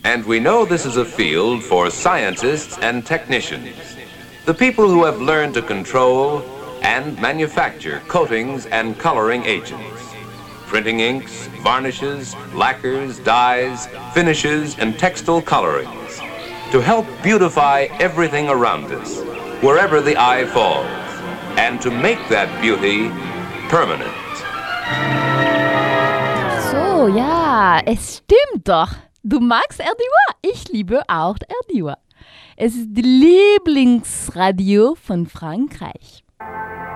And we know this is a field for scientists and technicians, the people who have learned to control and manufacture coatings and coloring agents, printing inks, varnishes, lacquers, dyes, finishes, and textile colorings, to help beautify everything around us, wherever the eye falls, and to make that beauty permanent. So, ja, es stimmt doch. Du magst RDUA, ich liebe auch RDUA. Es ist das Lieblingsradio von Frankreich.